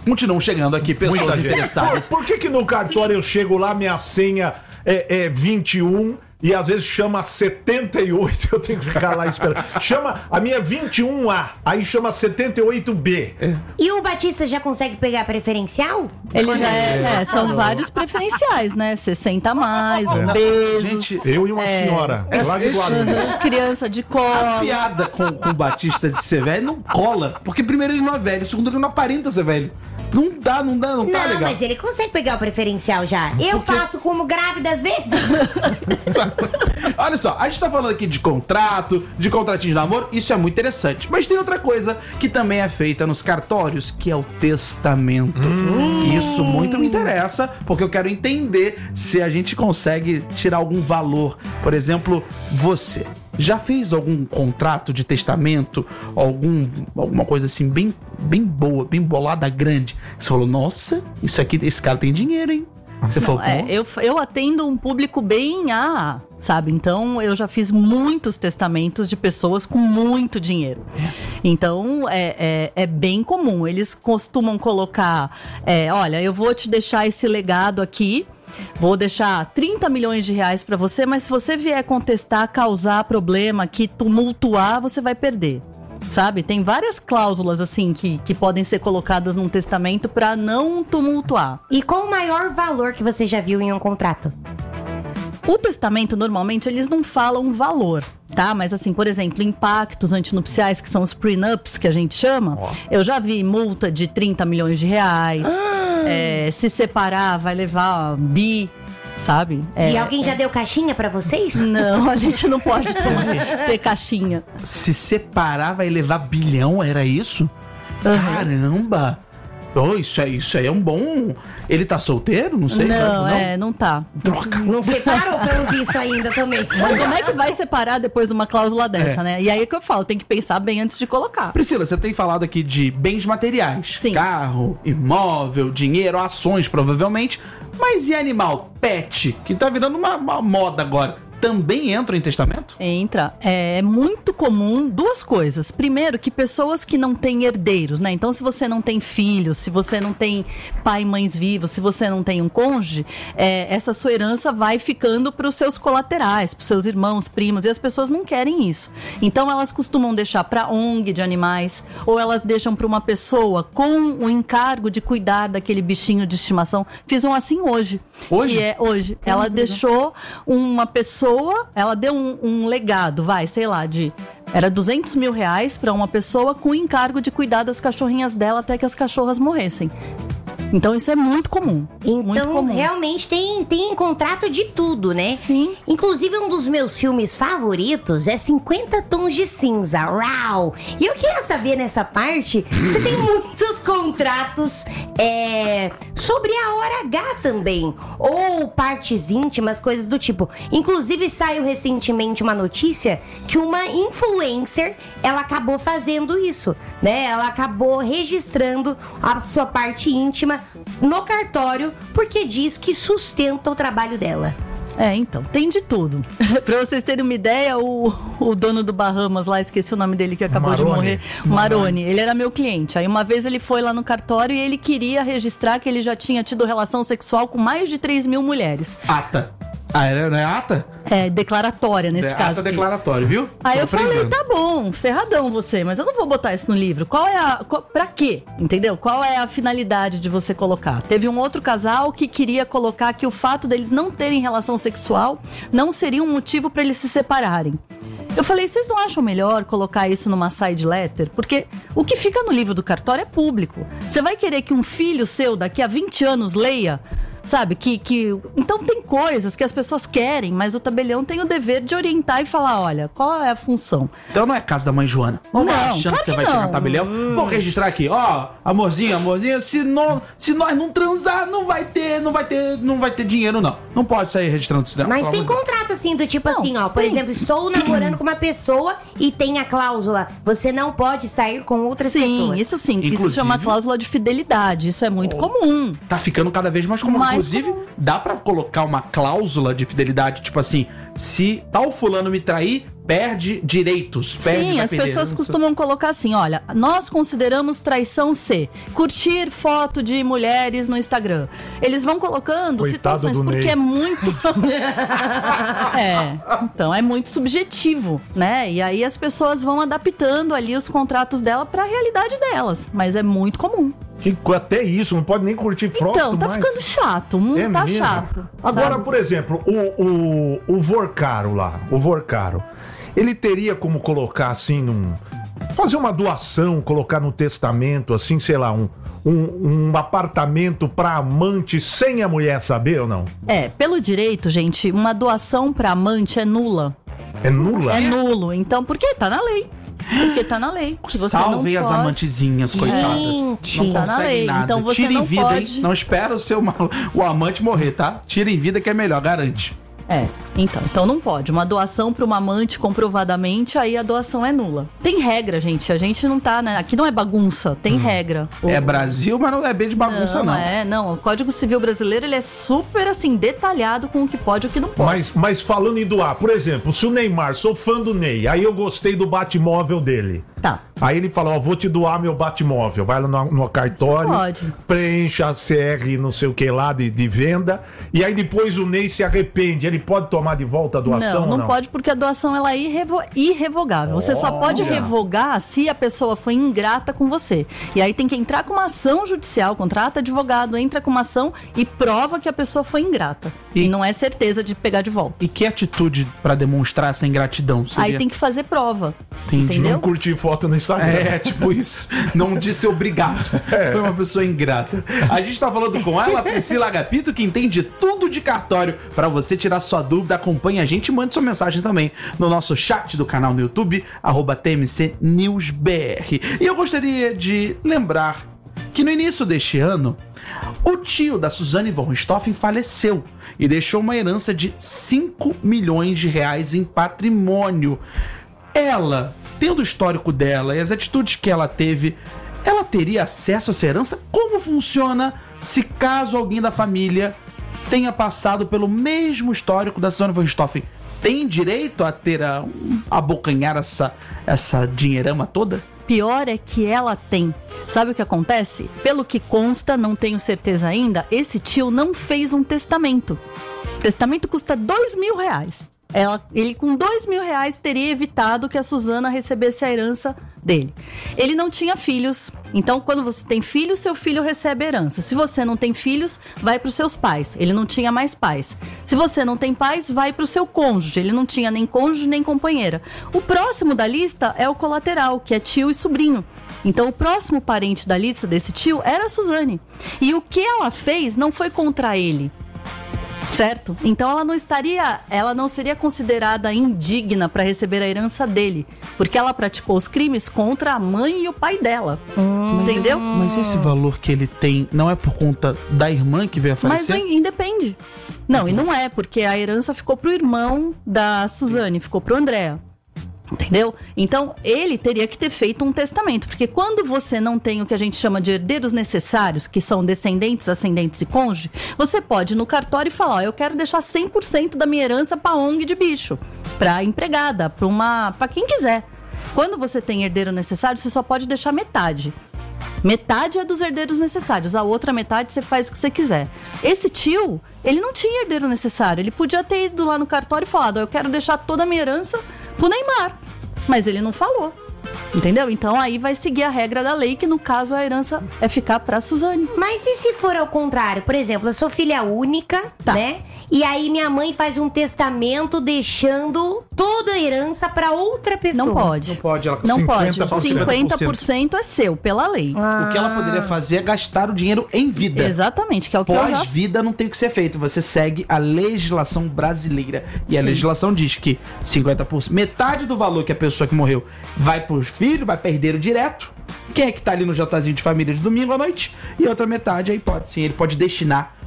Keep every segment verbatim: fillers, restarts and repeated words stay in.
continuam chegando aqui pessoas Muita gente. interessadas. Por, por que que no cartório eu chego lá, minha senha é, é vinte e um e às vezes chama setenta e oito, eu tenho que ficar lá esperando. Chama, a minha é vinte e um A, aí chama setenta e oito B. É. E o Batista já consegue pegar preferencial? Ele já é, é, são vários preferenciais, né? sessenta a mais, obesos. Gente, eu e uma É. senhora, é lá de Esse- Guarulhos. Criança de A cola. piada com, com o Batista de ser velho não cola. Porque primeiro ele não é velho, segundo ele não aparenta ser velho. Não dá, não dá, não, tá Não, legal. mas ele consegue pegar o preferencial já. Eu Porque- passo como grávida às vezes. Olha só, a gente tá falando aqui de contrato, de contratinho de namoro, isso é muito interessante. Mas tem outra coisa que também é feita nos cartórios, que é o testamento. Isso muito me interessa, porque eu quero entender se a gente consegue tirar algum valor. Por exemplo, você já fez algum contrato de testamento, algum, alguma coisa assim bem, bem boa, bem bolada, grande? Você falou, nossa, isso aqui, esse cara tem dinheiro, hein? Você falou, É, "Pô, eu, eu atendo um público bem A, sabe? Então, eu já fiz muitos testamentos de pessoas com muito dinheiro. Então, é, é, é bem comum. Eles costumam colocar, é, olha, eu vou te deixar esse legado aqui, vou deixar trinta milhões de reais pra você, mas se você vier contestar, causar problema, que tumultuar, você vai perder. Sabe? Tem várias cláusulas, assim, que, que podem ser colocadas num testamento pra não tumultuar. E qual o maior valor que você já viu em um contrato? O testamento, normalmente, eles não falam valor, tá? Mas assim, por exemplo, impactos antinupciais, que são os prenups, que a gente chama, eu já vi multa de trinta milhões de reais. É, se separar, vai levar bi, sabe? É, e alguém já deu caixinha pra vocês? Não, a gente não pode ter, ter caixinha. se separar vai levar bilhão, era isso? Uhum. Caramba! Oh, isso, é, isso aí é um bom... Ele tá solteiro? Não sei. Não, é, não tá. Droga! Não separou pelo visto ainda também. Mas como é que vai separar depois de uma cláusula dessa, É. né? E aí é que eu falo, tem que pensar bem antes de colocar. Priscila, você tem falado aqui de bens materiais. Sim. Carro, imóvel, dinheiro, ações, provavelmente. Mas e animal? Pet, que tá virando uma, uma moda agora. Também entra em testamento? Entra. É muito comum duas coisas. Primeiro, que pessoas que não têm herdeiros, né? Então, se você não tem filhos, se você não tem pai e mães vivos, se você não tem um cônjuge, é, essa sua herança vai ficando para os seus colaterais, para os seus irmãos, primos, e as pessoas não querem isso. Então, elas costumam deixar para O N G de animais, ou elas deixam para uma pessoa com o encargo de cuidar daquele bichinho de estimação. Fiz um assim hoje. Hoje? Que é hoje. Ela deixou uma pessoa, ela deu um, um legado, vai, sei lá, de... Era duzentos mil reais para uma pessoa com o encargo de cuidar das cachorrinhas dela até que as cachorras morressem. Então isso é muito comum. muito Então, comum. realmente tem, tem contrato de tudo, né? Sim. Inclusive, um dos meus filmes favoritos é cinquenta Tons de Cinza. Uau! E eu queria saber nessa parte, você tem muitos contratos é, sobre a hora H também. Ou partes íntimas, coisas do tipo. Inclusive, saiu recentemente uma notícia que uma influencer, ela acabou fazendo isso, né? Ela acabou registrando a sua parte íntima no cartório, porque diz que sustenta o trabalho dela. É, então, tem de tudo. Pra vocês terem uma ideia, o, o dono do Bahamas lá, esqueci o nome dele que acabou Maroni. de morrer. Maroni, ele era meu cliente. Aí uma vez ele foi lá no cartório e ele queria registrar que ele já tinha tido relação sexual com mais de três mil mulheres. Ata. Ah, era- não é ata? É, declaratória nesse é caso. ata aqui. declaratório, viu? Aí Tô eu falei, aprendendo. tá bom, ferradão você, mas eu não vou botar isso no livro. Qual é a... Qual, pra quê? Entendeu? Qual é a finalidade de você colocar? Teve um outro casal que queria colocar que o fato deles não terem relação sexual não seria um motivo pra eles se separarem. Eu falei, vocês não acham melhor colocar isso numa side letter? Porque o que fica no livro do cartório é público. Você vai querer que um filho seu daqui a vinte anos leia? Sabe, que, que... Então tem coisas que as pessoas querem, mas o tabelião tem o dever de orientar e falar, olha, qual é a função? Então não é casa da mãe Joana. Vamos Não, lá, achando claro que você que vai não. chegar no tabelião. Vou registrar aqui, ó, amorzinho, amorzinho, se, não, se nós não transar, não vai ter, não vai ter, não vai ter dinheiro, não. Não pode sair registrando isso. Mas pelo tem amor de Deus. contrato assim, do tipo Não, assim, ó. Por tem. exemplo, estou namorando com uma pessoa e tem a cláusula, você não pode sair com outras Sim, pessoas. isso sim. Isso Inclusive- chama cláusula de fidelidade. Isso é muito comum. Tá ficando cada vez mais comum. Mais Inclusive, comum. dá pra colocar uma cláusula de fidelidade, tipo assim, se tal fulano me trair, perde direitos, perde Sim, vai as perder pessoas herança. costumam colocar assim, olha, nós consideramos traição ser curtir foto de mulheres no Instagram. Eles vão colocando Coitado situações do porque Ney. é muito... é, então é muito subjetivo, né? E aí as pessoas vão adaptando ali os contratos dela pra realidade delas, mas é muito comum. Que, até isso, não pode nem curtir foto Então, tá mais. ficando chato, o mundo É tá mesmo? chato. Agora, sabe? por exemplo, o, o, o Vorcaro lá, o Vorcaro, ele teria como colocar assim num... fazer uma doação, colocar no testamento, assim, sei lá, um, um, um apartamento pra amante sem a mulher saber ou não? É, pelo direito, gente, uma doação pra amante é nula. É nula? É nulo. Então, por quê? Tá na lei. Porque tá na lei. Que você Salvem não as pode... amantezinhas, coitadas. Gente. Não Tá na conseguem lei, nada. então você Tira em não vida, pode- hein? Não espera o seu mal- o amante morrer, tá? Tira em vida que é melhor, garante. É, então, então não pode. Uma doação para uma amante comprovadamente, aí a doação é nula. Tem regra, gente. A gente não tá, né? Aqui não é bagunça, tem regra. É O- Brasil, mas não é bem de bagunça, não. Não, é, não. O Código Civil brasileiro, ele é super, assim, detalhado com o que pode e o que não pode. Mas, mas falando em doar, por exemplo, se o Neymar, sou fã do Ney, aí eu gostei do Batmóvel dele. Tá. Aí ele falou, ó, vou te doar meu Batmóvel. Vai lá no, no cartório, Você pode. preencha a C R não sei o que lá de, de venda, e aí depois o Ney se arrepende. Ele pode tomar de volta a doação Não, ou não, não? pode porque a doação ela é irrevo- irrevogável. Você só pode Olha. revogar se a pessoa foi ingrata com você. E aí tem que entrar com uma ação judicial, contrata advogado, entra com uma ação e prova que a pessoa foi ingrata. E, E- não é certeza de pegar de volta. E que atitude pra demonstrar essa ingratidão? Seria? Aí tem que fazer prova. Entendi. Entendeu? Não curtir foto no Instagram. É, tipo isso. Não disse obrigado. Foi uma pessoa ingrata. A gente tá falando com ela, Priscila Agapito, que entende tudo de cartório. Pra você tirar sua dúvida, acompanhe a gente e mande sua mensagem também no nosso chat do canal no YouTube, arroba T M C News B R. E eu gostaria de lembrar que no início deste ano, o tio da Suzane von Richthofen faleceu e deixou uma herança de cinco milhões de reais em patrimônio. Ela, tendo o histórico dela e as atitudes que ela teve, ela teria acesso a essa herança? Como funciona se caso alguém da família tenha passado pelo mesmo histórico da Suzane von Richthofen? Tem direito a ter a, a abocanhar essa, essa dinheirama toda? Pior é que ela tem. Sabe o que acontece? Pelo que consta, não tenho certeza ainda, esse tio não fez um testamento. O testamento custa dois mil reais. Ela, ele com dois mil reais teria evitado que a Suzana recebesse a herança dele. Ele não tinha filhos, então quando você tem filhos, seu filho recebe a herança. Se você não tem filhos, vai para os seus pais. Ele não tinha mais pais. Se você não tem pais, vai para o seu cônjuge. Ele não tinha nem cônjuge nem companheira. O próximo da lista é o colateral, que é tio e sobrinho. Então o próximo parente da lista desse tio era a Suzane. E o que ela fez não foi contra ele. Certo? Então ela não estaria, ela não seria considerada indigna para receber a herança dele, porque ela praticou os crimes contra a mãe e o pai dela. Entendeu? Mas esse valor que ele tem não é por conta da irmã que veio a Mas falecer? independe. Não, e não é, porque a herança ficou pro irmão da Suzane, ficou pro André. Entendeu? Então, ele teria que ter feito um testamento, porque quando você não tem o que a gente chama de herdeiros necessários, que são descendentes, ascendentes e cônjuge, você pode ir no cartório e falar, ó, eu quero deixar cem por cento da minha herança pra O N G de bicho, pra empregada, pra uma, pra quem quiser. Quando você tem herdeiro necessário, você só pode deixar metade. Metade é dos herdeiros necessários, a outra metade você faz o que você quiser. Esse tio, ele não tinha herdeiro necessário, ele podia ter ido lá no cartório e falado, ó, eu quero deixar toda a minha herança pro Neymar, mas ele não falou, entendeu? Então aí vai seguir a regra da lei, que no caso a herança é ficar pra Suzane. Mas e se for ao contrário? Por exemplo, eu sou filha única, Tá. né? E aí minha mãe faz um testamento deixando toda a herança pra outra pessoa. Não pode. Não pode, ela Não pode. cinquenta por cento. cinquenta por cento é seu, pela lei. Ah. O que ela poderia fazer é gastar o dinheiro em vida. Exatamente, que é o que eu já... Pós-vida não tem o que ser feito. Você segue a legislação brasileira. E a legislação diz que cinquenta por cento, metade do valor que a pessoa que morreu vai pros filhos, vai perder direto. Quem é que tá ali no jantarzinho de família de domingo à noite? E a outra metade aí pode, sim, ele pode destinar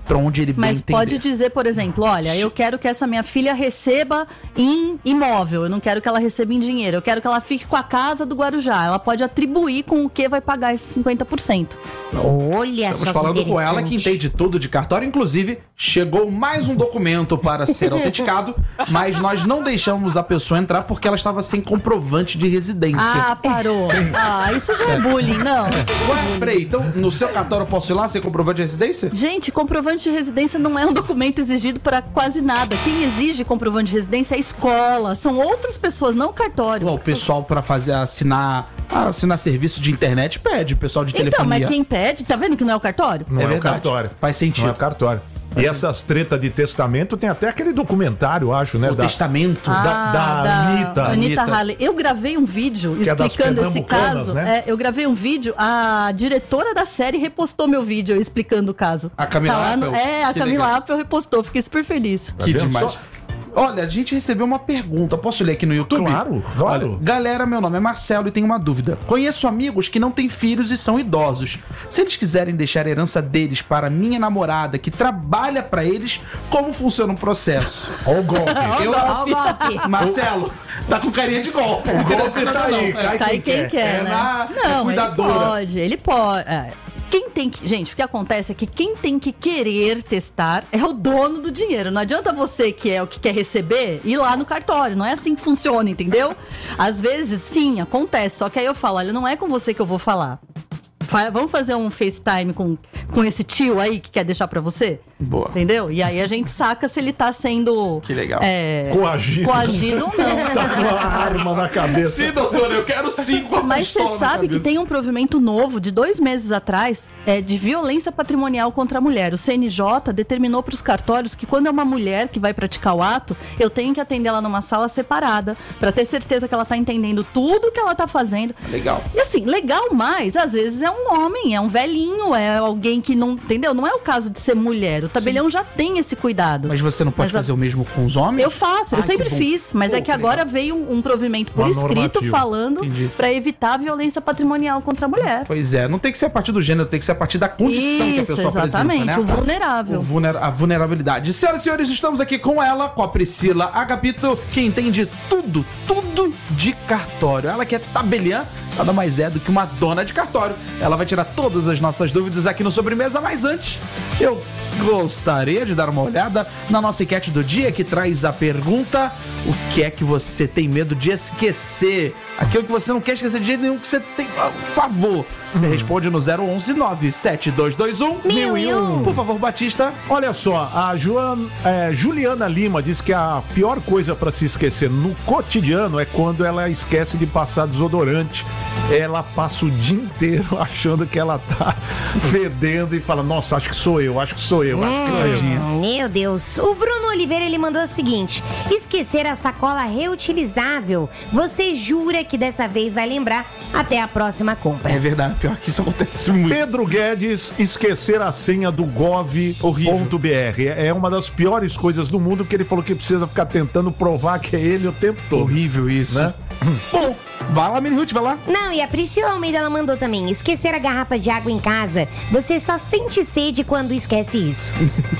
pra onde ele bem Mas entender. pode dizer, por exemplo, olha, eu quero que essa minha filha receba em imóvel, eu não quero que ela receba em dinheiro, eu quero que ela fique com a casa do Guarujá. Ela pode atribuir com o que vai pagar esses cinquenta por cento. Olha Estamos só falando que com ela que interessante. entende tudo de cartório. Inclusive, chegou mais um documento para ser autenticado, mas nós não deixamos a pessoa entrar porque ela estava sem comprovante de residência. Ah, parou. Ah, isso já é bullying, não. Ué, peraí, então no seu cartório eu posso ir lá sem comprovante de residência? Gente, comprovante de residência não é um documento exigido para quase nada. Quem exige comprovante de residência é a escola, são outras pessoas, não o cartório. Ué, o pessoal para fazer assinar, assinar serviço de internet pede, o pessoal de Então, telefonia. mas quem pede, tá vendo que não é o cartório? Não É é, o verdade. cartório. Faz sentido. Não é o cartório. E essas tretas de testamento tem até aquele documentário, acho, né? O da, testamento. da- da Anitta. Anitta Anitta. Halley. Eu gravei um vídeo Que é das explicando esse pernambucanas, caso. né? É, eu gravei um vídeo, a diretora da série repostou meu vídeo explicando o caso. A Camila Tá lá no- Apple? É, a Que Camila legal. Apple repostou, fiquei super feliz. Que Tá vendo demais. só? Olha, a gente recebeu uma pergunta. Posso ler aqui no YouTube? Claro, claro. Olha, galera, meu nome é Marcelo e tenho uma dúvida. Conheço amigos que não têm filhos e são idosos. Se eles quiserem deixar a herança deles para minha namorada, que trabalha para eles, como funciona o processo? Ó o golpe. Eu, Ó o golpe. Marcelo, tá com carinha de golpe. O golpe tá aí, cai Cai quem quem quer. quer, É né? na- é Não, ele cuidadora. pode, ele pode. é. Quem tem que. Gente, o que acontece é que quem tem que querer testar é o dono do dinheiro. Não adianta você, que é o que quer receber, ir lá no cartório. Não é assim que funciona, entendeu? Às vezes, sim, acontece. Só que aí eu falo: olha, não é com você que eu vou falar. Fa- Vamos fazer um FaceTime com, com esse tio aí que quer deixar pra você? Boa. Entendeu? E aí a gente saca se ele tá sendo. Que legal. é, Coagido. coagido ou não. Tá com uma arma na cabeça. Sim, doutor, eu quero sim com a Mas você pistola na sabe que cabeça. tem um provimento novo de dois meses atrás é, de violência patrimonial contra a mulher. O C N J determinou para os cartórios que quando é uma mulher que vai praticar o ato, eu tenho que atender ela numa sala separada para ter certeza que ela tá entendendo tudo que ela tá fazendo. Legal. E assim, legal mais, às vezes é um homem, é um velhinho, é alguém que não, entendeu? Não é o caso de ser mulher. O tabelião já tem esse cuidado. Mas você não pode Mas a- fazer o mesmo com os homens? Eu faço, eu Ai, sempre que bom. fiz, mas Pô, é que que agora legal. veio um, um provimento por Uma escrito normativa. falando Entendi. pra evitar a violência patrimonial contra a mulher. Pois é, não tem que ser a partir do gênero, tem que ser a partir da condição que a Isso, pessoa exatamente, apresenta, né? o vulnerável. O vulner- a vulnerabilidade. Senhoras e senhores, estamos aqui com ela, com a Priscila Agapito, que entende tudo, tudo de cartório. Ela que é tabeliã, nada mais é do que uma dona de cartório. Ela vai tirar todas as nossas dúvidas aqui no Sobremesa, mas antes, eu gostaria de dar uma olhada na nossa enquete do dia, que traz a pergunta: o que é que você tem medo de esquecer? Aquilo que você não quer esquecer de jeito nenhum, que você tem ah, pavor. Você responde no zero onze nove sete dois dois um Mil e um. Por favor, Batista. Olha só, a Joan, é, Juliana Lima diz que a pior coisa pra se esquecer no cotidiano é quando ela esquece de passar desodorante. Ela passa o dia inteiro achando que ela tá fedendo e fala: nossa, acho que sou eu, acho que sou eu, acho que sou eu. Hum, Meu Deus. O Bruno Oliveira, ele mandou o seguinte: esquecer a sacola reutilizável. Você jura que dessa vez vai lembrar até a próxima compra. É verdade, pior que isso acontece muito. Pedro Guedes, esquecer a senha do gov ponto br. É uma das piores coisas do mundo, que ele falou que precisa ficar tentando provar que é ele o tempo todo. Horrível isso. Né? Bom, vai lá, Mini Ruth, vai lá. Não, e a Priscila Almeida, ela mandou também: esquecer a garrafa de água em casa. Você só sente sede quando esquece isso.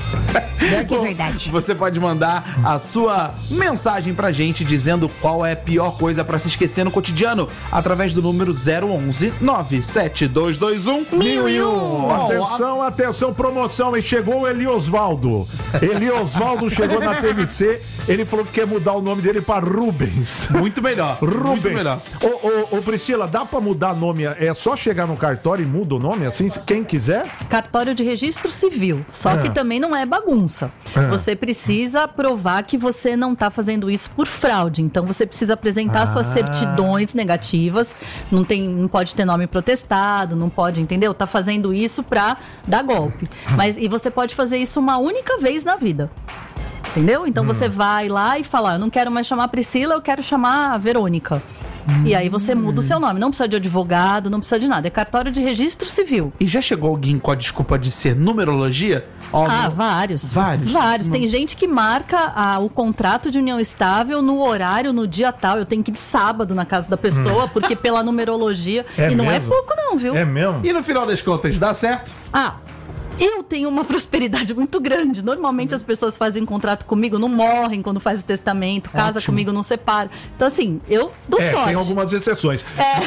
Pior que é verdade. Você pode mandar a sua mensagem pra gente dizendo qual é a pior coisa pra se esquecer no cotidiano através do número zero onze nove sete dois dois um Mil e um. Bom, Atenção, atenção, promoção, e chegou o Eliosvaldo. Eliosvaldo chegou na T M C, ele falou que quer mudar o nome dele pra Rubens. Muito melhor. Muito Rubens. melhor. Ô, ô, ô, Priscila, dá pra mudar nome? É só chegar no cartório e muda o nome, assim, quem quiser? Cartório de registro civil. Só Ah. que também não é bagunça. Ah. Você precisa provar que você não está fazendo isso por fraude. Então você precisa apresentar Ah. suas certidões negativas. Não tem, não pode ter nome protestado, não pode, entendeu? Tá fazendo isso pra dar golpe. Mas e você pode fazer isso uma única vez na vida. Entendeu? Então você vai lá e fala: eu não quero mais chamar Priscila, eu quero chamar a Verônica. E aí você muda o seu nome. Não precisa de advogado, não precisa de nada. É cartório de registro civil. E já chegou alguém com a desculpa de ser numerologia? Ó, Ah, no- vários. Vários? Vários. Tem gente que marca ah, o contrato de união estável no horário, no dia tal. Eu tenho que ir de sábado na casa da pessoa, porque pela numerologia. É e não mesmo? é pouco, não, viu? É mesmo? E no final das contas, dá certo? Ah, Eu tenho uma prosperidade muito grande. Normalmente as pessoas fazem contrato comigo, não morrem quando faz o testamento, casa Ótimo. comigo, não separa. Então, assim, eu dou É, sorte. tem algumas exceções.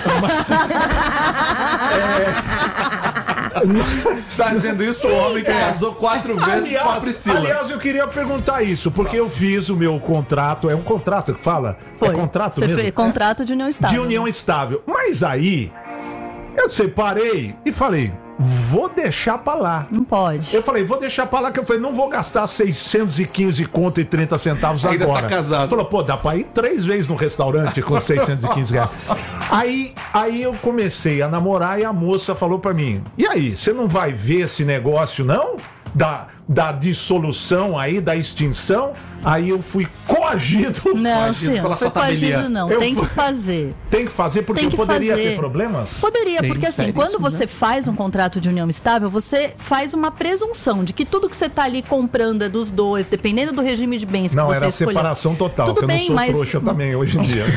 Você tá dizendo isso, o homem que casou quatro vezes com a Aliás, Priscila. aliás, eu queria perguntar isso, porque eu fiz o meu contrato, é um contrato que fala? Foi. É contrato Você mesmo? fez contrato de união estável. De união estável. Mas aí, eu separei e falei, vou deixar pra lá. Não pode. Eu falei, vou deixar pra lá, que eu falei, não vou gastar seiscentos e quinze conto e trinta centavos Ainda agora. tá casado. Falou, pô, dá pra ir três vezes no restaurante com seiscentos e quinze reais. Aí, aí eu comecei a namorar e a moça falou pra mim, e aí, você não vai ver esse negócio, não? Da, da dissolução aí, da extinção? Aí eu fui coagido. Não, Coagido sim, pela não foi sua tabeliã. coagido, não. Eu Tem fui- que fazer. Tem que fazer porque Tem que eu poderia fazer. ter problemas? Poderia, Tem, porque assim, seríssimo, quando você né? faz um contrato de união estável, você faz uma presunção de que tudo que você tá ali comprando é dos dois, dependendo do regime de bens que Não, você era escolher. separação total, Tudo que eu bem, não sou mas- trouxa também hoje em dia.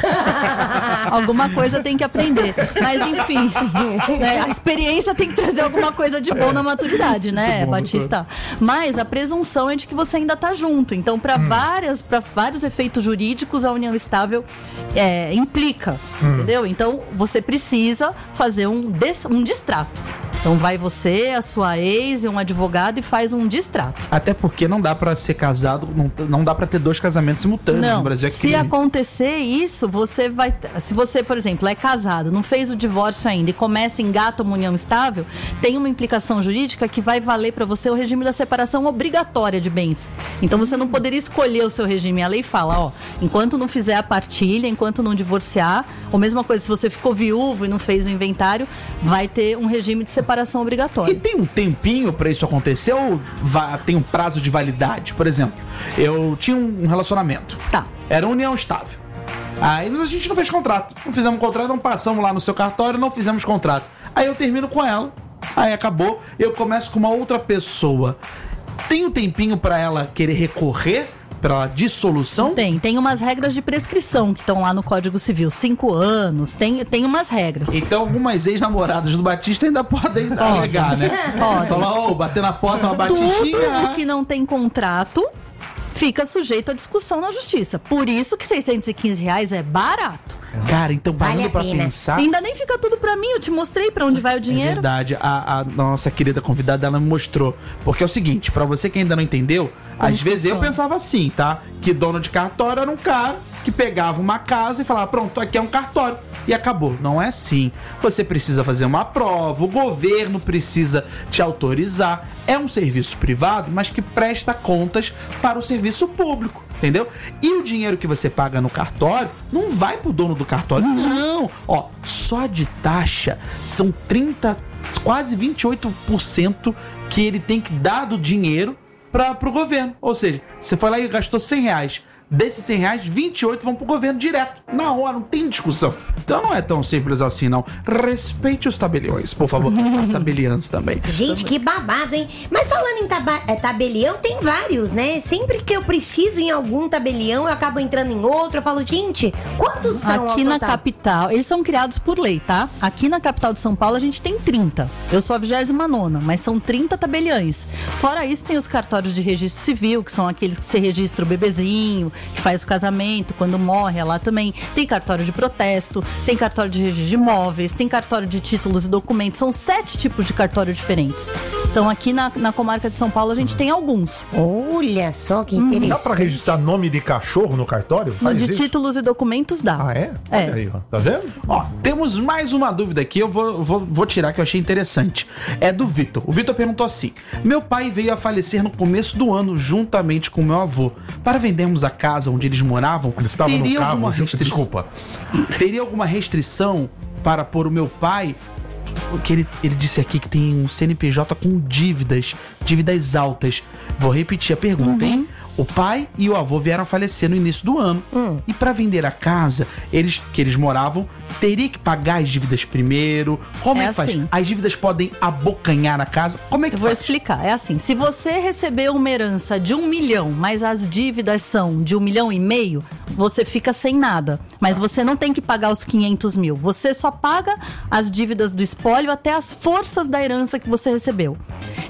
Alguma coisa tem que aprender. Mas enfim, né, a experiência tem que trazer alguma coisa de bom na maturidade, né, Batista? Mas a presunção é de que você ainda tá junto. Então, para várias, para vários efeitos jurídicos, a união estável é, implica, entendeu? Então, você precisa fazer um, des, um distrato. Então, vai você, a sua ex e um advogado e faz um distrato. Até porque não dá pra ser casado, não, não dá pra ter dois casamentos simultâneos Não, no Brasil. É se crime. acontecer isso, você vai... Se você, por exemplo, é casado, não fez o divórcio ainda e começa, engata uma união estável, tem uma implicação jurídica que vai valer para você o regime da separação obrigatória de bens. Então você não poderia escolher o seu regime. A lei fala, ó, enquanto não fizer a partilha, enquanto não divorciar, ou mesma coisa, se você ficou viúvo e não fez o inventário, vai ter um regime de separação E obrigatória. tem um tempinho pra isso acontecer ou va- tem um prazo de validade? Por exemplo, eu tinha um relacionamento. Tá. Era união estável. Aí a gente não fez contrato. Não fizemos contrato, não passamos lá no seu cartório, não fizemos contrato. Aí eu termino com ela. Aí acabou, eu começo com uma outra pessoa. Tem um tempinho pra ela querer recorrer pela dissolução? Tem, tem umas regras de prescrição que estão lá no Código Civil. Cinco anos, tem, tem umas regras. Então algumas ex-namoradas do Batista ainda podem alegar, né? Podem. Falar, ô, bater na porta, falar, Tudo Batistinha. o que não tem contrato fica sujeito à discussão na justiça. Por isso que seiscentos e quinze reais é barato. Cara, então Vale parando a pra pena. pensar... Ainda nem fica tudo pra mim, eu te mostrei pra onde vai o É dinheiro. verdade, a, a nossa querida convidada, ela me mostrou. Porque é o seguinte, pra você que ainda não entendeu, às vezes eu funciona? pensava assim, tá? Que dono de cartório era um cara que pegava uma casa e falava, pronto, aqui é um cartório. E acabou. Não é assim. Você precisa fazer uma prova, o governo precisa te autorizar. É um serviço privado, mas que presta contas para o serviço público. Entendeu? E o dinheiro que você paga no cartório não vai pro dono do cartório. Não. Ó, só de taxa são trinta, quase vinte e oito por cento que ele tem que dar do dinheiro para pro governo. Ou seja, você foi lá e gastou cem reais. Desses cem reais, vinte e oito vão pro governo direto. Na hora, não tem discussão. Então não é tão simples assim, não. Respeite os tabeliões, por favor. As tabeliãs também. Gente, que babado, hein? Mas falando em taba- é, tabelião, tem vários, né? Sempre que eu preciso em algum tabelião, eu acabo entrando em outro. Eu falo, gente, quantos são Aqui ao na total? capital, eles são criados por lei, tá? Aqui na capital de São Paulo a gente tem trinta. Eu sou a vigésima nona, mas são trinta tabeliães. Fora isso, tem os cartórios de registro civil, que são aqueles que você registra o bebezinho, que faz o casamento, quando morre, é lá também. Tem cartório de protesto, tem cartório de registro de imóveis, tem cartório de títulos e documentos. São sete tipos de cartório diferentes. Então aqui na, na comarca de São Paulo a gente tem alguns. Olha só que Dá interessante. pra registrar nome de cachorro no cartório? Faz de isso? títulos e documentos dá. Ah, é? É. Olha aí, ó. Tá vendo? Ó, temos mais uma dúvida aqui, eu vou, vou, vou tirar que eu achei interessante. É do Vitor. O Vitor perguntou assim: meu pai veio a falecer no começo do ano, juntamente com meu avô. Para vendermos a casa onde eles moravam, Eles estavam no teria carro, alguma ju- restrição? desculpa. Teria alguma restrição para pôr o meu pai? Porque ele, ele disse aqui que tem um C N P J com dívidas, dívidas altas. Vou repetir a pergunta, hein? O pai e o avô vieram a falecer no início do ano. E para vender a casa, eles que eles moravam, teria que pagar as dívidas primeiro? Como é, É que faz? assim. As dívidas podem abocanhar a casa? Como é que Eu vou faz? explicar. É assim, se você recebeu uma herança de um milhão, mas as dívidas são de um milhão e meio, você fica sem nada. Mas você não tem que pagar os quinhentos mil. Você só paga as dívidas do espólio até as forças da herança que você recebeu.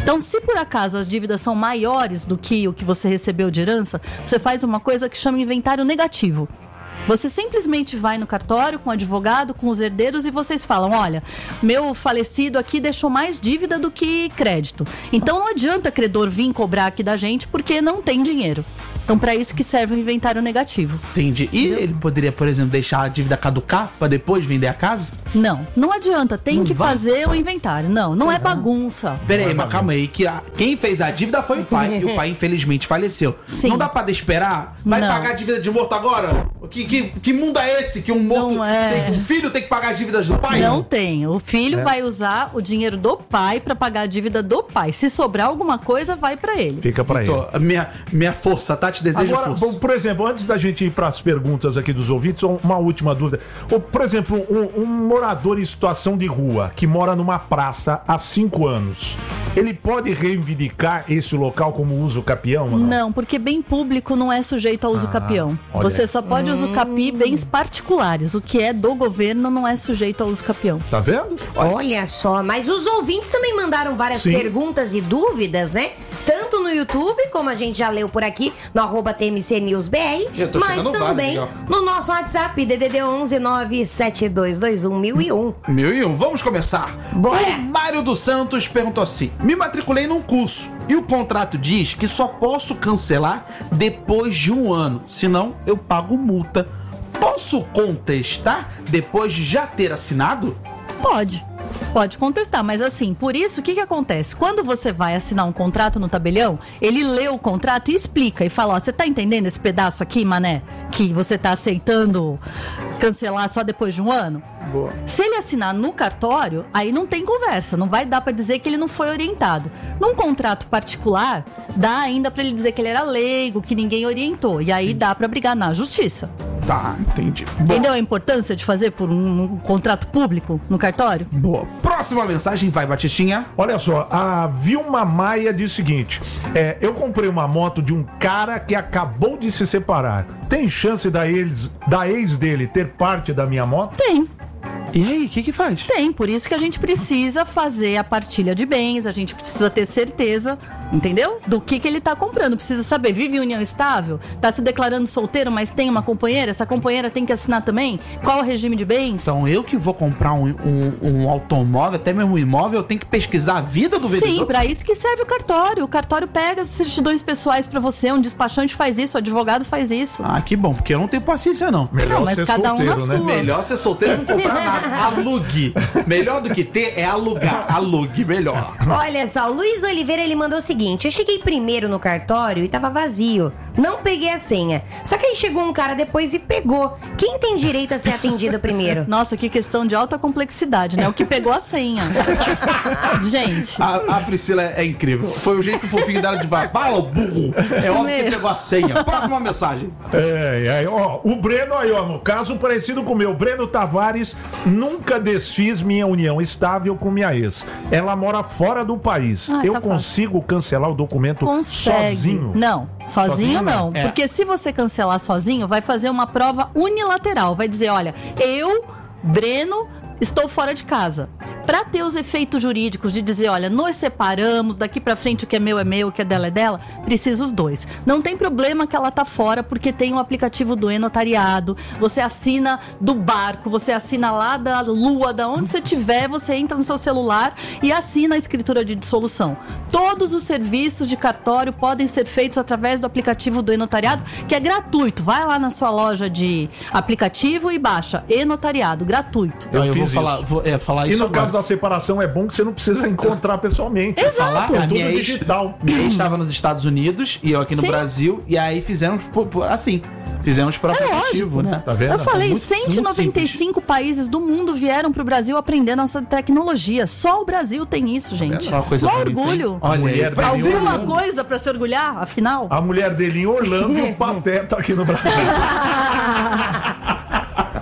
Então, se por acaso as dívidas são maiores do que o que você recebeu de herança, você faz uma coisa que chama inventário negativo. Você simplesmente vai no cartório com o advogado, com os herdeiros e vocês falam, olha, meu falecido aqui deixou mais dívida do que crédito. Então não adianta credor vir cobrar aqui da gente porque não tem dinheiro. Então para isso que serve o inventário negativo. Entendi. E Entendeu? Ele poderia, por exemplo, deixar a dívida caducar para depois vender a casa? Não, não adianta. Tem Não que vai. fazer o inventário. Não, não é bagunça. Peraí, aí, mas calma aí, que a- quem fez a dívida foi o pai, e o pai infelizmente faleceu. Sim. Não dá pra esperar? Vai Não. pagar a dívida de morto agora? Que, que, que mundo é esse que um morto, Não é. tem, um filho tem que pagar as dívidas do pai? Não tem. O filho É. vai usar o dinheiro do pai para pagar a dívida do pai. Se sobrar alguma coisa, vai para ele. Fica pra ele. Tô, a minha, minha força, tá? Te desejo Agora, força. bom, por exemplo, antes da gente ir para as perguntas aqui dos ouvintes, uma última dúvida. Ou, por exemplo, um, um morador em situação de rua que mora numa praça há cinco anos, ele pode reivindicar esse local como uso capião? Ou não? Não, porque bem público não é sujeito a uso Ah, capião. olha. Você só pode usucapi bens particulares. O que é do governo não é sujeito a uso capião. Tá vendo? Olha só, mas os ouvintes também mandaram várias Sim. perguntas e dúvidas, né? Tanto no YouTube, como a gente já leu por aqui, no arroba T M C News B R, Eu tô mas chegando também vários, no nosso WhatsApp, D D D onze nove sete dois dois um mil e um. Mil e um, vamos começar. Bora. O Mário dos Santos perguntou assim: me matriculei num curso e o contrato diz que só posso cancelar depois de um ano, senão eu pago multa. Posso contestar depois de já ter assinado? Pode. Pode contestar, mas assim, por isso, o que que acontece? Quando você vai assinar um contrato no tabelião, ele lê o contrato e explica e fala, ó, você tá entendendo esse pedaço aqui, mané? Que você tá aceitando cancelar só depois de um ano? Boa. Se ele assinar no cartório, aí não tem conversa, não vai dar pra dizer que ele não foi orientado. Num contrato particular, dá ainda pra ele dizer que ele era leigo, que ninguém orientou, e aí dá pra brigar na justiça. Tá, entendi. Bom, Entendeu a importância de fazer por um, um contrato público no cartório? boa. Próxima mensagem, vai, Batistinha. Olha só, a Vilma Maia diz o seguinte: é, eu comprei uma moto de um cara que acabou de se separar. Tem chance da ex, da ex dele ter parte da minha moto? Tem. E aí, o que que faz? Tem, por isso que a gente precisa fazer a partilha de bens, a gente precisa ter certeza, entendeu? Do que que ele tá comprando, precisa saber, vive em união estável, tá se declarando solteiro, mas tem uma companheira, essa companheira tem que assinar também? Qual o regime de bens? Então, eu que vou comprar um, um, um automóvel, até mesmo um imóvel, eu tenho que pesquisar a vida do vendedor? Sim, pra isso que serve o cartório. O cartório pega as certidões pessoais pra você, um despachante faz isso, o advogado faz isso. Ah, que bom, porque eu não tenho paciência, não. Melhor Não, mas ser cada um na solteiro, né? sua. Melhor ser solteiro e não comprar nada. Alugue. Melhor do que ter é alugar. Alugue, melhor. Olha só, o Luiz Oliveira, ele mandou o seguinte: eu cheguei primeiro no cartório e tava vazio. Não peguei a senha. Só que aí chegou um cara depois e pegou. Quem tem direito a ser atendido primeiro? Nossa, que questão de alta complexidade, né? O que pegou a senha. Gente. A, a Priscila é incrível. Foi o jeito fofinho dela de falar, fala, burro. É óbvio que Meu. pegou a senha. Próxima mensagem. É, é, ó, o Breno aí, ó, no caso parecido com o meu, Breno Tavares, nunca desfiz minha união estável com minha ex. Ela mora fora do país. Ah, Eu tá consigo cancelar o documento Consegue. sozinho? Não, sozinho, Sozinho não. não. É. Porque se você cancelar sozinho, vai fazer uma prova unilateral. Vai dizer, olha, eu, Breno, estou fora de casa. Pra ter os efeitos jurídicos de dizer, olha, nós separamos, daqui pra frente o que é meu é meu, o que é dela é dela, precisa os dois. Não tem problema que ela tá fora, porque tem o aplicativo do e-notariado, você assina do barco, você assina lá da lua, da onde você tiver, você entra no seu celular e assina a escritura de dissolução. Todos os serviços de cartório podem ser feitos através do aplicativo do e-notariado, que é gratuito. Vai lá na sua loja de aplicativo e baixa e-notariado, gratuito. Eu, eu vou fiz falar, isso. vou, é, falar E isso no agora. caso da separação é bom que você não precisa encontrar pessoalmente. Exato. Falar, é A tudo minha ex, digital. minha ex estava nos Estados Unidos e eu aqui no Sim. Brasil. E aí fizemos por- por- assim. Fizemos por aplicativo, né? Tá vendo? Eu falei, muito- cento e noventa e cinco países do mundo vieram pro Brasil aprender nossa tecnologia. Só o Brasil tem isso, gente. Uma coisa Mó bonita, hein? orgulho. Olha, Mulher aí, da Brasil. Orlando. Alguma coisa pra se orgulhar, afinal? A mulher dele em Orlando e o Pateta aqui no Brasil.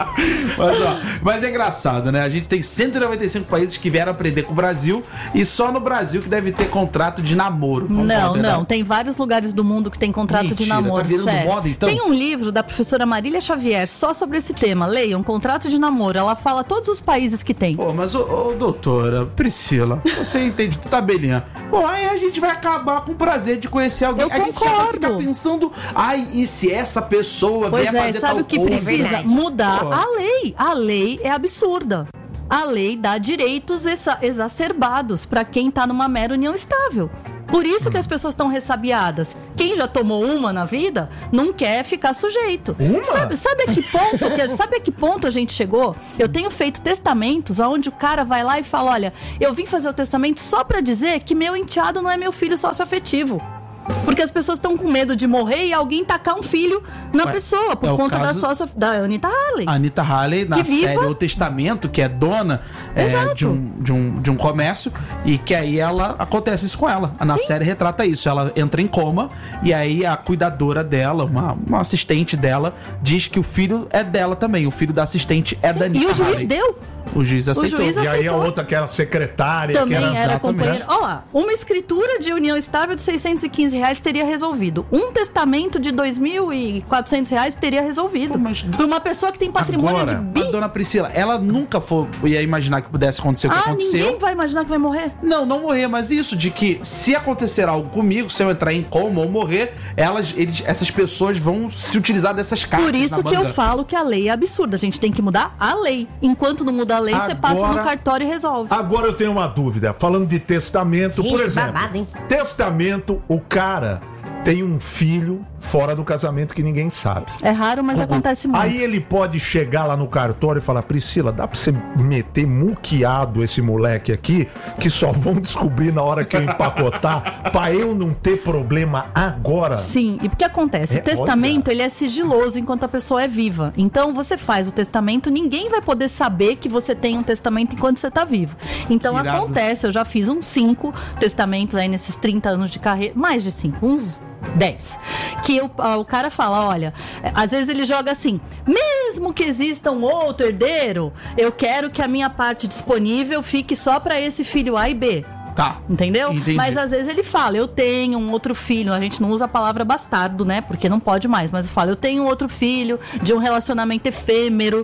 Mas, ó, mas é engraçado, né? A gente tem cento e noventa e cinco países que vieram aprender com o Brasil e só no Brasil que deve ter contrato de namoro. Vamos falar a Não, verdade. não. Tem vários lugares do mundo que tem contrato Mentira, de namoro, tá virando sério. moda, então? Tem um livro da professora Marília Xavier só sobre esse tema. Leiam, contrato de namoro. Ela fala todos os países que tem. Pô, mas, ô, ô, doutora, Priscila, você entende de tabelinha. Pô, aí a gente vai acabar com o prazer de conhecer alguém. Eu a gente já vai concordo. ficar pensando, ai, e se essa pessoa Pois vier é, fazer sabe tal o que coisa? precisa? Verdade. Mudar Pô. a lei. A lei é absurda. A lei dá direitos exa- exacerbados para quem tá numa mera união estável. Por isso que as pessoas estão ressabiadas. Quem já tomou uma na vida não quer ficar sujeito. Uma? Sabe, sabe a que ponto que, sabe a que ponto a gente chegou? Eu tenho feito testamentos onde o cara vai lá e fala: olha, eu vim fazer o testamento só para dizer que meu enteado não é meu filho socioafetivo. Porque as pessoas estão com medo de morrer e alguém tacar um filho na Ué, pessoa, por é o conta caso- da sócia da Anitta Halley. A Anitta Halley, na Que viva. série O Testamento, que é dona é, Exato. de, um, de, um, de um comércio, e que aí ela acontece isso com ela. Na série retrata isso. Ela entra em coma e aí a cuidadora dela, uma, uma assistente dela, diz que o filho é dela também. O filho da assistente é da Anitta E o juiz Halley. deu. O juiz aceitou. juiz E aí a aceitou. outra que era secretária, Também que era, era exatamente. companheiro. Olha lá, uma escritura de união estável de seiscentos e quinze reais teria resolvido. Um testamento de dois mil e quatrocentos reais teria resolvido. Pô, mas- Para uma pessoa que tem patrimônio Agora, de A bi. dona Priscila, ela nunca foi, ia imaginar que pudesse acontecer o que Ah, aconteceu. ninguém vai imaginar que vai morrer. Não, não morrer, mas isso de que se acontecer algo comigo, se eu entrar em coma ou morrer, elas, eles, essas pessoas vão se utilizar dessas cartas. Por isso na que eu manga. falo que a lei é absurda. A gente tem que mudar a lei. Enquanto não muda a lei, você passa Agora- no cartório e resolve. Agora eu tenho uma dúvida. Falando de testamento, Gente, por que exemplo. babado, hein? Testamento, o cara tem um filho fora do casamento que ninguém sabe. É raro, mas acontece muito. Aí ele pode chegar lá no cartório e falar: Priscila, dá pra você meter muqueado esse moleque aqui, que só vão descobrir na hora que eu empacotar, pra eu não ter problema agora? Sim, e o que acontece? É, o testamento, ele é sigiloso enquanto a pessoa é viva. Então, você faz o testamento, ninguém vai poder saber que você tem um testamento enquanto você tá vivo. Então, Irado. acontece, eu já fiz uns cinco testamentos aí nesses trinta anos de carreira, mais de cinco, uns dez. Que o, a- o cara fala, olha, é, às vezes ele joga assim: mesmo que exista um outro herdeiro, eu quero que a minha parte disponível fique só pra esse filho A e B. Tá. Entendeu? Entendi. Mas às vezes ele fala, eu tenho um outro filho. A gente não usa a palavra bastardo, né? Porque não pode mais. Mas fala, eu tenho um outro filho de um relacionamento efêmero.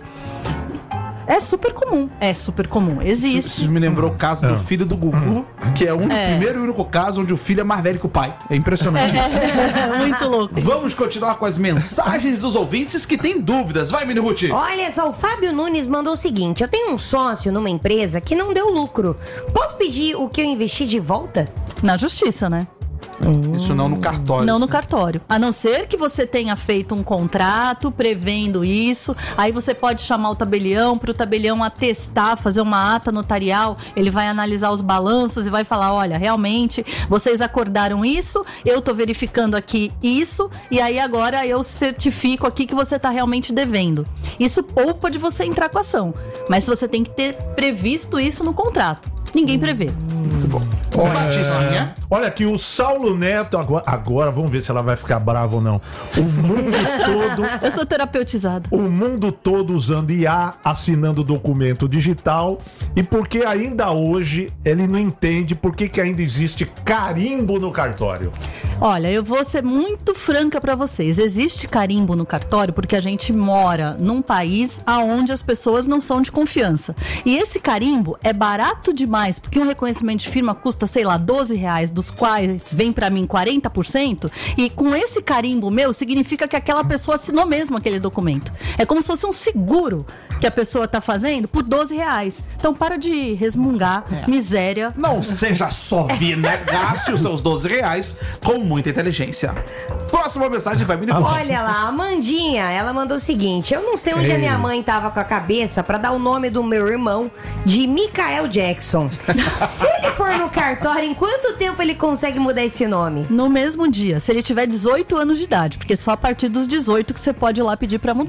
É super comum. É super comum. Isso, Existe. isso me lembrou o caso do filho do Gugu, que é um É. primeiro e único caso onde o filho é mais velho que o pai. É impressionante isso. É muito louco. Vamos continuar com as mensagens dos ouvintes que têm dúvidas. Vai, Mini Ruth. Olha só, o Fábio Nunes mandou o seguinte: eu tenho um sócio numa empresa que não deu lucro. Posso pedir o que eu investi de volta? Na justiça, né? Isso não no cartório. Não no cartório. A não ser que você tenha feito um contrato prevendo isso. Aí você pode chamar o tabelião para o tabelião atestar, fazer uma ata notarial. Ele vai analisar os balanços e vai falar: olha, realmente vocês acordaram isso, eu tô verificando aqui isso, e aí agora eu certifico aqui que você tá realmente devendo. Isso poupa de você entrar com a ação. Mas você tem que ter previsto isso no contrato. Ninguém prevê. Muito bom. Olha, Baticinha. Olha aqui, o Saulo Neto, agora, agora vamos ver se ela vai ficar brava ou não. O mundo todo, Eu sou terapeutizada. o mundo todo usando I A, assinando documento digital, e porque ainda hoje ele não entende por que que ainda existe carimbo no cartório. Olha, eu vou ser muito franca pra vocês. Existe carimbo no cartório porque a gente mora num país aonde as pessoas não são de confiança. E esse carimbo é barato demais, porque um reconhecimento de firma custa, sei lá, doze reais, dos quais vem pra mim quarenta por cento. E com esse carimbo meu, significa que aquela pessoa assinou mesmo aquele documento. É como se fosse um seguro que a pessoa tá fazendo por doze reais. Então para de resmungar, miséria. Não seja só vina, gaste os seus doze reais com muita inteligência. Próxima mensagem vai, Mini Ruth. Olha lá, a Amandinha, ela mandou o seguinte: eu não sei onde Ei. a minha mãe tava com a cabeça pra dar o nome do meu irmão de Michael Jackson. Se ele for no cartório, em quanto tempo ele consegue mudar esse nome? No mesmo dia, se ele tiver dezoito anos de idade, porque só a partir dos dezoito que você pode ir lá pedir pra mudar.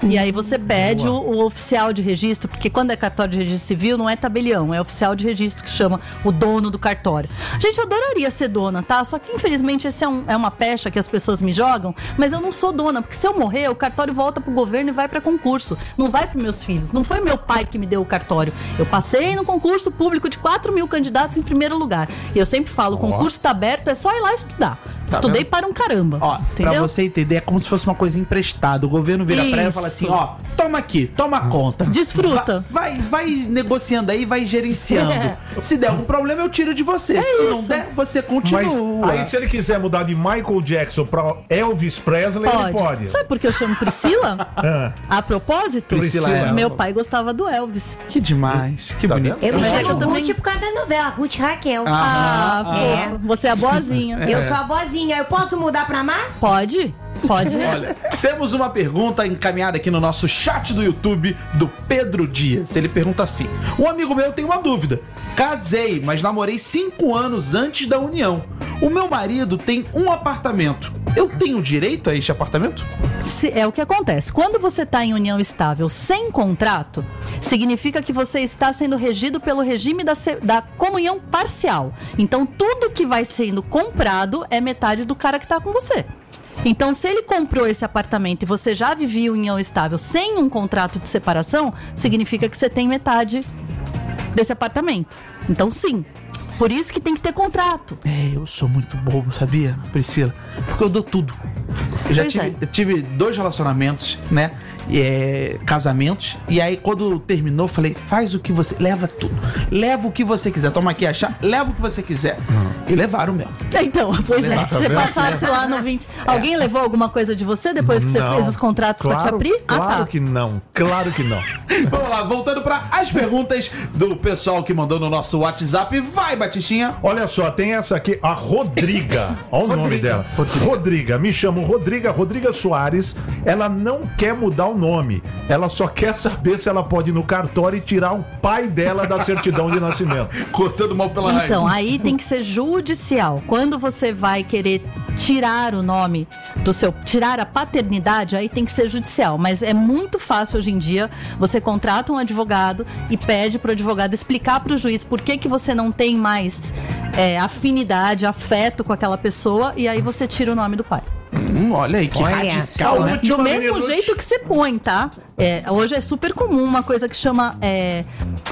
E aí você pede o, o oficial de registro, porque quando é cartório de registro civil, não é tabelião, é oficial de registro que chama o dono do cartório. Gente, eu adoraria ser dona, tá? Só que infelizmente esse é, um, é uma pecha que as pessoas me jogam, mas eu não sou dona, porque se eu morrer, o cartório volta pro governo e vai pra concurso. Não vai pros meus filhos. Não foi meu pai que me deu o cartório. Eu passei no concurso público de quatro mil candidatos em primeiro lugar. E eu sempre falo, o concurso tá aberto, é só ir lá estudar. Tá Estudei vendo? Para um caramba. Ó, entendeu? Pra você entender, é como se fosse uma coisa emprestada. O governo vira pra ela e fala assim, ó, toma aqui, toma conta. Desfruta. Vai, vai, vai negociando aí, vai gerenciando. É. Se der algum problema, eu tiro de você. É se isso. não der, você continua. Mas aí se ele quiser mudar de Michael Jackson pra Elvis Presley, pode. ele pode. Sabe por que eu chamo Priscila? Ah. A propósito, Priscila é. meu pai gostava do Elvis. Que demais, que Tá bonito. vendo? Eu me Mas é que eu chamo também- Ruth por causa da novela, Ruth Raquel. Ah, Ah, é. fofo. Você é a boazinha. Eu sou a boazinha, eu posso mudar pra Mar? Pode? Pode. Olha, temos uma pergunta encaminhada aqui no nosso chat do YouTube do Pedro Dias. Ele pergunta assim: um amigo meu tem uma dúvida. Casei, mas namorei cinco anos antes da união. O meu marido tem um apartamento. Eu tenho direito a este apartamento? Se- é o que acontece. Quando você está em união estável sem contrato, significa que você está sendo regido pelo regime da, se- da comunhão parcial. Então, tudo que vai sendo comprado é metade do cara que está com você. Então, se ele comprou esse apartamento e você já vivia em união estável sem um contrato de separação, significa que você tem metade desse apartamento. Então, sim. Por isso que tem que ter contrato. É, eu sou muito bobo, sabia, Priscila? Porque eu dou tudo. Eu já Pois tive, é. eu tive dois relacionamentos, né? E, é, casamentos. E aí, quando terminou, eu falei: faz o que você. Leva tudo. Leva o que você quiser. Toma aqui a chave, leva o que você quiser. E levaram mesmo. Então, pois é, Levar, se você passasse lá no vinte... Alguém levou alguma coisa de você depois que você Não. fez os contratos pra te Claro- abrir? Claro Ah, tá. que não. Claro que não. Vamos lá, voltando para as perguntas do pessoal que mandou no nosso WhatsApp. Vai, Batistinha. Olha só, tem essa aqui, a Rodriga. Olha o nome Rodriga. dela. Rodriga. Me chamo Rodriga, Rodriga Soares. Ela não quer mudar o nome. Ela só quer saber se ela pode ir no cartório e tirar o pai dela da certidão de nascimento. Cortando mal pela raiz. Então, aí tem que ser judicial. Quando você vai querer tirar o nome do seu... Tirar a paternidade, aí tem que ser judicial. Mas é muito fácil hoje em dia. Você contrata um advogado e pede pro advogado explicar pro juiz por que que você não tem mais é, afinidade, afeto com aquela pessoa. E aí você tira o nome do pai. Hum, olha aí, que Olha radical, só. né? Última Do mesmo minuto. jeito que você põe, tá? É, hoje é super comum uma coisa que chama é,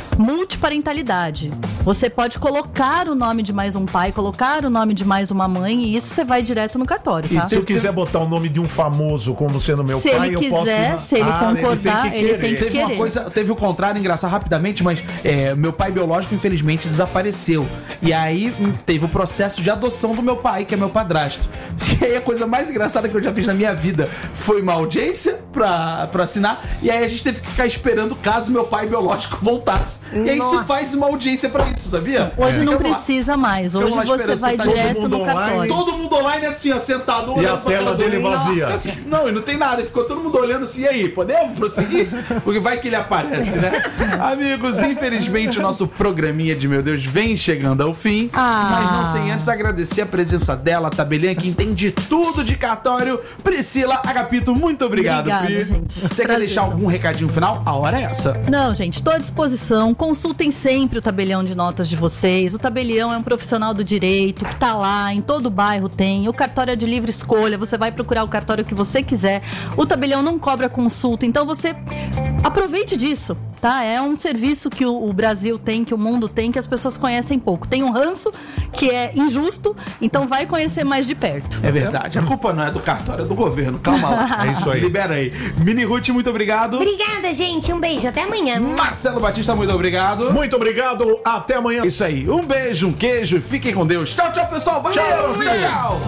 multiparentalidade. Você pode colocar o nome de mais um pai, colocar o nome de mais uma mãe, e isso você vai direto no cartório, tá? Se eu quiser botar o nome de um famoso como sendo meu Se pai, ele eu posso... quiser, se ele concordar, ele tem que Teve uma querer. coisa, teve o contrário, engraçado, rapidamente, mas é, meu pai biológico, infelizmente, desapareceu. E aí hum, teve o processo de adoção do meu pai, que é meu padrasto. E aí a coisa mais engraçada que eu já fiz na minha vida foi uma audiência pra, pra assinar. E aí a gente teve que ficar esperando caso meu pai biológico voltasse. E aí Nossa. se faz uma audiência pra isso, sabia? Hoje É. não Ficamos lá. precisa mais. Hoje Ficamos lá você esperando vai você tá todo direto mundo no online. cartório. Todo mundo online assim, ó, sentado. E olhando a pra tela cara do dele outro. vazia. Nossa, não, e não tem nada. Ficou todo mundo olhando assim, e aí, podemos prosseguir? Porque vai que ele aparece, né? Amigos, infelizmente o nosso programinha de Meu Deus vem chegando ao fim. Ah. Mas não sem antes agradecer a presença dela, a tabelinha que entende tudo de cartório. Priscila Agapito, muito obrigado, Obrigada, Pri. gente. Você quer Prazer. deixar algum recadinho final? A hora é essa. Não, gente, estou à disposição. Consultem sempre o tabelião de notas de vocês. O tabelião é um profissional do direito que tá lá, em todo bairro tem. O cartório é de livre escolha, você vai procurar o cartório que você quiser. O tabelião não cobra consulta, então você aproveite disso, tá? É um serviço que o, o Brasil tem, que o mundo tem, que as pessoas conhecem pouco. Tem um ranço que é injusto, então vai conhecer mais de perto. É verdade. A culpa não é do cartório, é do governo. Calma lá. É isso aí. Libera aí. Mini Ruth, muito obrigado. Obrigada, gente. Um beijo. Até amanhã. Marcelo Batista, muito obrigado. Muito obrigado, até amanhã. Isso aí, um beijo, um queijo, fiquem com Deus. Tchau, tchau, pessoal. Valeu, tchau, tchau.